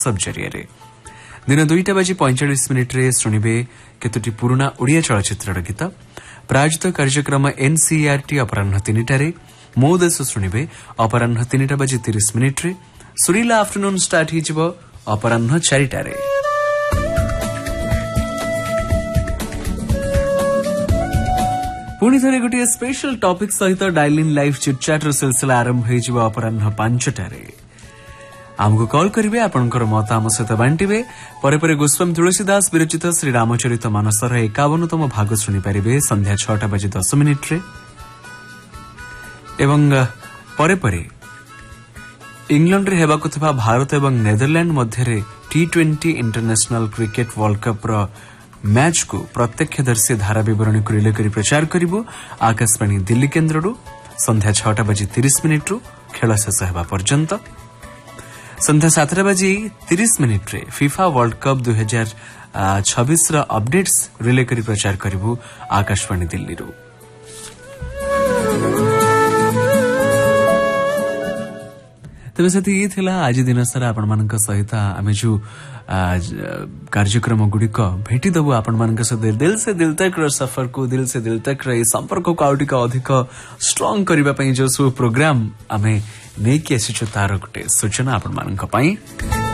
सब जरिए दिन 2:45 रे शुणिबे केतोटी पुराना ओडिया चलचित्र गीत प्रायोजित कार्यक्रम एनसीईआरटी अपराह 3टारे मो देश शुणिबे अपराह 3:30 रे सुरीला आफ्टरनून स्टार्ट हो अपराह 4टारे। पुणी थे गोटे स्पेशल टॉपिक सहित डायलिन लाइफ चिटचाट सिलसिला आरंभ हो अपराह 5टारे। आमको कॉल करेंगे आपंकर मत आम सहित बांटे पर गोस्वामी तुलसीदास विरचित श्री रामचरित मानसर 51तम भाग शुणिपारे संध्या 6:10 एवं परे इंग्लैंड रे हेबाकु थिबा भारत एवं नेदरलैंड मध्य T20 international cricket world cup रो मैच को प्रत्यक्षदर्शी धारा विवरणी को रिले करी प्रचार करिबो आकाशवाणी दिल्ली केन्द्ररू संध्या 6:30 खेल शेष हेबा पर्यंत। संध्या 7:30 रे फीफा वर्ल्ड कप 2026 रा अपडेट्स रिले करी प्रचार करिबो आकाशवाणी दिल्ली रू। तेज से ये थिला आज दिन सारा आपण मानक सहित आमे जो कार्यक्रम गुड़िक भेटिदेबू आपण मानक सहित दिल से दिल तक सफर को दिल से दिल तक संपर्क को आउ टिके अधिक स्ट्रांग करबा पई जो सब प्रोग्राम आमे नेकी आसीछु तार गोटे सूचना आपण मानक पई।